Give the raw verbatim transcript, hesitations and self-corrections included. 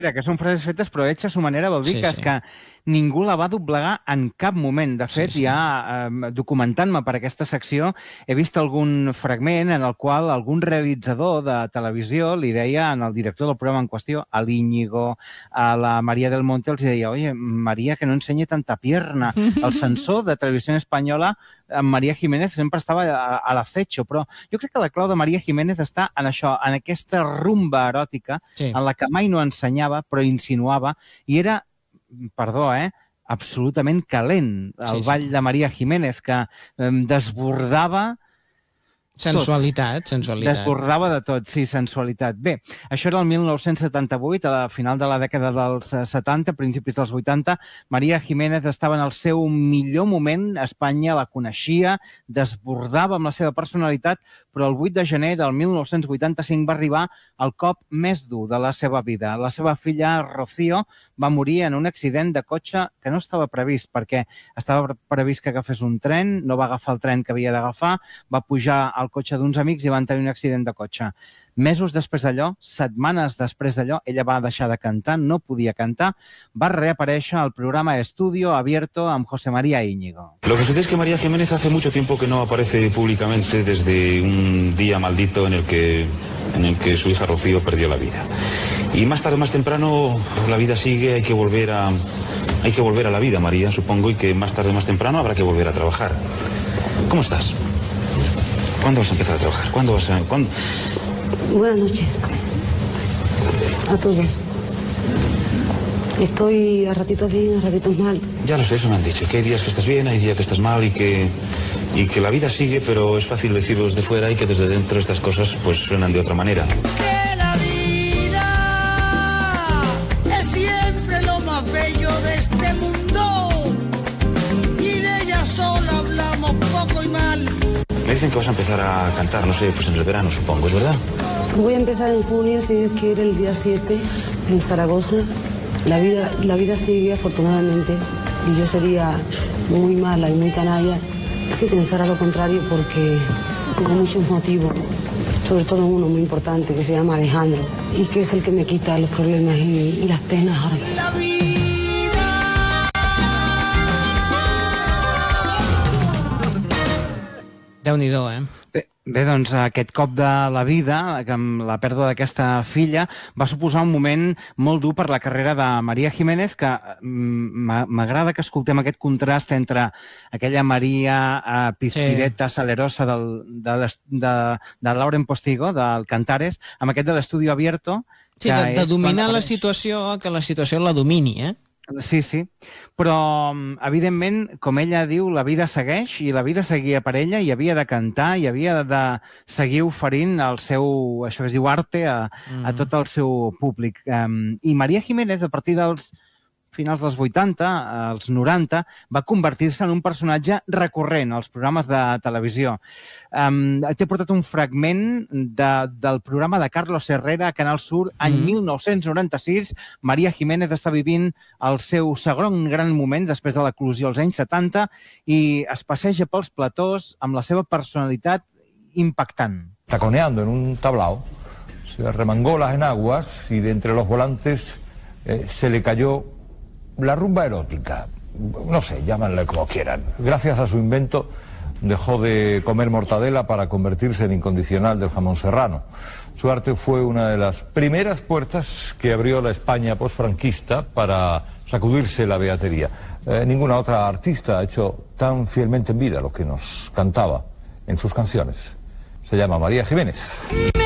que són frases fetes però hecha a su manera, vol dir Sí, que sí. és que ningú la va doblegar en cap moment. De fet, Sí, sí. ja eh, documentant-me per aquesta secció, he vist algun fragment en el qual algun realitzador de televisió li deia al director del programa en qüestió, a l'Íñigo, a la María del Monte, els deia, oye, María, que no ensenye tanta pierna. El censor de Televisió Espanyola, en María Jiménez, sempre estava a, a l'acecho, però jo crec que la clau de María Jiménez està en això, en aquesta rumba eròtica, Sí. en la que mai no ensenyava, però insinuava, i era, perdó, eh, absolutament calent, el Sí, sí. ball de María Jiménez, que eh, desbordava Sensualitat, sensualitat. Desbordava de tot, sí, sensualitat. Bé, això era el mil nou-cents setanta-vuit, a la final de la dècada dels setanta, principis dels vuitanta. María Jiménez estava en el seu millor moment, Espanya la coneixia, desbordava amb la seva personalitat, però el vuit de gener del mil nou-cents vuitanta-cinc va arribar el cop més dur de la seva vida. La seva filla, Rocío, va morir en un accident de cotxe que no estava previst, perquè estava previst que agafés un tren, no va agafar el tren que havia d'agafar, va pujar al cotxe d'uns amics i van tenir un accident de cotxe. Mesos després d'allò, setmanes després d'allò, ella va deixar de cantar, no podia cantar, va reaparèixer al programa Estudio Abierto amb José María Íñigo. Lo que sucede es que María Jiménez hace mucho tiempo que no aparece públicamente desde un día maldito en el que, en el que su hija Rocío perdió la vida. Y más tarde, más temprano, la vida sigue, hay que volver a, hay que volver a la vida, María, supongo, y que más tarde, más temprano habrá que volver a trabajar. ¿Cómo estás? ¿Cuándo vas a empezar a trabajar? ¿Cuándo vas a...? ¿Cuándo? Buenas noches a todos. Estoy a ratitos bien, a ratitos mal. Ya lo sé, eso me han dicho, que hay días que estás bien, hay días que estás mal y que, y que la vida sigue, pero es fácil decirlo desde fuera y que desde dentro estas cosas pues suenan de otra manera. Que la vida es siempre lo más bello de este mundo y de ella solo hablamos poco y mal. Me dicen que vas a empezar a cantar, no sé, pues en el verano supongo, ¿es verdad? Voy a empezar en junio, si Dios quiere, el día siete, en Zaragoza. La vida, la vida sigue, afortunadamente, y yo sería muy mala y muy canalla si pensara lo contrario, porque tengo muchos motivos, sobre todo uno muy importante que se llama Alejandro, y que es el que me quita los problemas y, y las penas ahora. La vida. Déu-n'hi-do, eh? Bé, bé, doncs aquest cop de la vida, amb la pèrdua d'aquesta filla, va suposar un moment molt dur per la carrera de María Jiménez, que mm, m'agrada que escoltem aquest contrast entre aquella María eh, pispireta, sí, salerosa del, de, de, de Lauren Postigo, del Cantares, amb aquest de l'Estudio Abierto. Sí, de, de dominar la situació, que la situació la domini, eh? Sí, sí, però evidentment, com ella diu, la vida segueix i la vida seguia per ella i havia de cantar i havia de seguir oferint el seu, això que es diu arte, a, mm. a tot el seu públic. Um, I María Jiménez, a partir dels finals dels vuitanta, als noranta, va convertir-se en un personatge recurrent als programes de televisió. Um, T'he portat un fragment de, del programa de Carlos Herrera a Canal Sur, any mm. mil nou-cents noranta-sis. María Jiménez està vivint el seu segon gran moment després de l'eclosió als anys setanta i es passeja pels platós amb la seva personalitat impactant. Taconeando en un tablao, se remangó las enaguas y de entre los volantes eh, se le cayó la rumba erótica, no sé, llámanle como quieran. Gracias a su invento dejó de comer mortadela para convertirse en incondicional del jamón serrano. Su arte fue una de las primeras puertas que abrió la España posfranquista para sacudirse la beatería. Eh, ninguna otra artista ha hecho tan fielmente en vida lo que nos cantaba en sus canciones. Se llama María Jiménez.